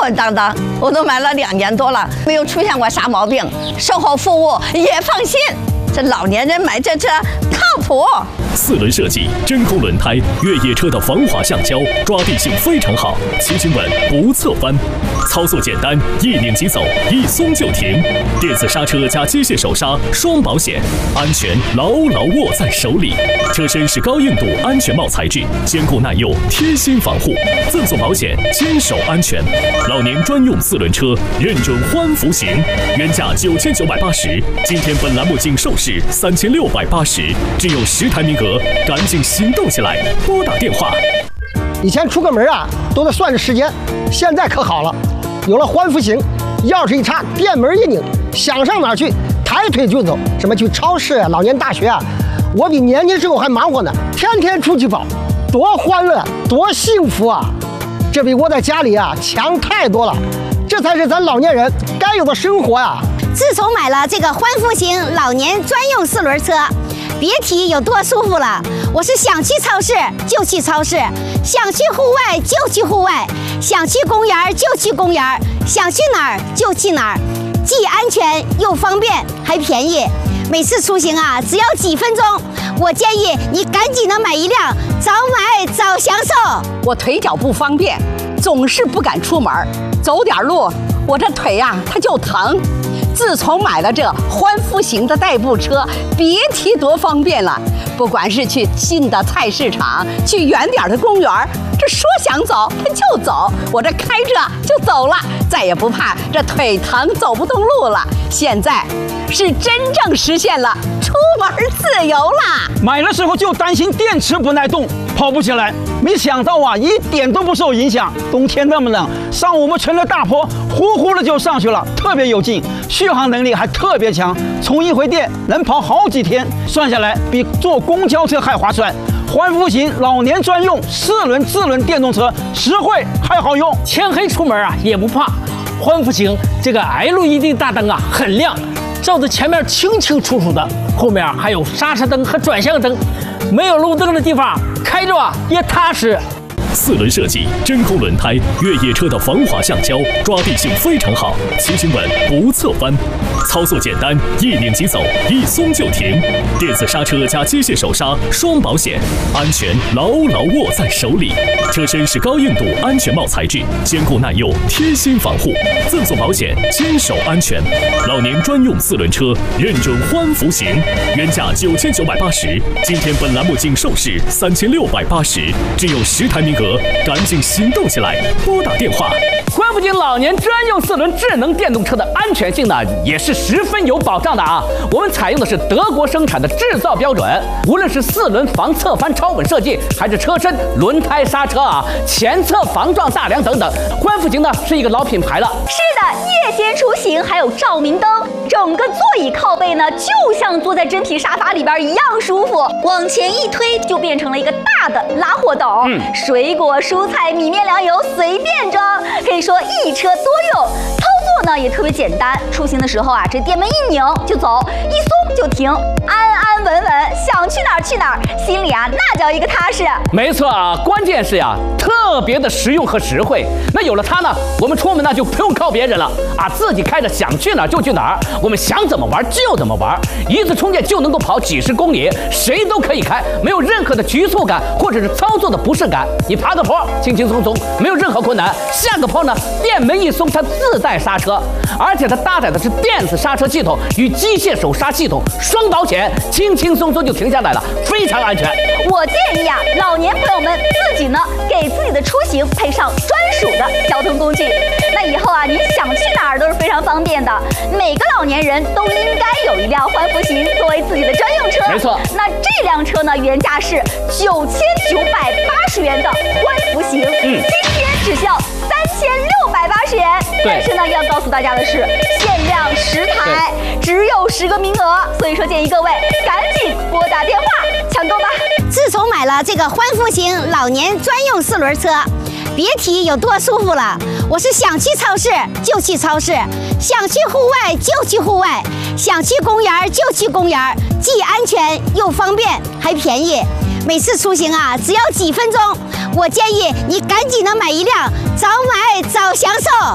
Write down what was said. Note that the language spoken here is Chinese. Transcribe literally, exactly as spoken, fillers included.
稳当当，我都买了两年多了，没有出现过啥毛病，售后服务也放心。这老年人买这车靠谱。 四轮设计，真空轮胎，越野车的防滑橡胶，抓地性非常好，骑行稳不侧翻，操作简单，一拧即走，一松就停。电子刹车加机械手刹，双保险，安全牢牢握在手里。车身是高硬度安全帽材质，坚固耐用，贴心防护，赠送保险，坚守安全。老年专用四轮车，认准欢福行，原价九千九百八十，今天本栏目仅售市三千六百八十，只有十台名额，赶紧行动起来，拨打电话。 以前出个门啊，都得算着时间，现在可好了，有了欢福行，钥匙一插，电门一拧，想上哪儿去，抬腿就走。什么去超市啊，老年大学啊，我比年轻时候还忙活呢，天天出去跑，多欢乐，多幸福啊！这比窝在家里啊强太多了，这才是咱老年人该有的生活啊！ 自从买了这个欢福行老年专用四轮车，别提有多舒服了。我是想去超市就去超市，想去户外就去户外，想去公园就去公园，想去哪儿就去哪儿，既安全又方便还便宜。每次出行啊，只要几分钟。我建议你赶紧的买一辆，早买早享受。 我腿脚不方便，总是不敢出门，走点路我这腿呀、啊、它就疼。自从买了这欢福行的代步车，别提多方便了。不管是去近的菜市场，去远点的公园，这说想走它就走，我这开着就走了，再也不怕这腿疼走不动路了。现在是真正实现了出门自由啦！ 买的时候就担心电池不耐冻，跑不起来，没想到啊，一点都不受影响。冬天那么冷，上我们村的大坡，呼呼的就上去了，特别有劲，续航能力还特别强，充一回电能跑好几天，算下来比坐公交车还划算。欢福行老年专用四轮智能电动车，实惠还好用， 天黑出门啊也不怕。欢福行这个 L E D 大灯啊很亮，照着前面清清楚楚的，后面还有刹车灯和转向灯，没有路灯的地方开着啊也踏实。 四轮设计，真空轮胎，越野车的防滑橡胶，抓地性非常好，骑行稳不侧翻，操作简单，一拧即走，一松就停。电子刹车加机械手刹，双保险，安全牢牢握在手里。车身是高硬度安全帽材质，坚固耐用，贴心防护，赠送保险，坚守安全。老年专用四轮车，认准欢福行，原价九千九百八十，今天本栏目仅售市三千六百八十，只有十台名额，赶紧行动起来，拨打电话。 欢福行老年专用四轮智能电动车的安全性呢，也是十分有保障的啊！我们采用的是德国生产的制造标准，无论是四轮防侧翻超稳设计，还是车身、轮胎、刹车啊、前侧防撞大梁等等，欢福行呢是一个老品牌了。 是的，夜间出行还有照明灯，整个座椅靠背呢，就像坐在真皮沙发里边一样舒服，往前一推就变成了一个大的拉货斗，嗯，水果、蔬菜、米面粮油随便装，可以说一车多用。操作呢也特别简单，出行的时候啊，这电门一拧就走，一松就停，安安稳稳，想去哪儿去哪儿，心里啊那叫一个踏实。 没错啊，关键是呀，特别的实用和实惠。那有了它呢，我们出门呢就不用靠别人了啊，自己开着想去哪儿就去哪儿，我们想怎么玩就怎么玩，一次充电就能够跑几十公里，谁都可以开，没有任何的局促感或者是操作的不适感。你爬个坡轻轻松松，没有任何困难；下个坡呢，电门一松，它自带刹车，而且它搭载的是电子刹车系统与机械手刹系统，双保险，轻轻松松就停下来了，非常安全。 我建议啊，老年朋友们自己呢给自己的出行配上专属的交通工具，那以后啊，你想去哪儿都是非常方便的。每个老年人都应该有一辆欢福行作为自己的专用车。 没错， 那这辆车呢，原价是九千九百八十元的欢福行，嗯，今天只需要三千六百八十元。但是呢，要告诉大家的是，限量十台，只有十个名额，所以说建议各位赶紧拨打电话抢购吧。 自从买了这个欢福行老年专用四轮车，别提有多舒服了。我是想去超市就去超市，想去户外就去户外，想去公园就去公园，既安全又方便还便宜。每次出行啊，只要几分钟。我建议你赶紧的买一辆，早买早享受。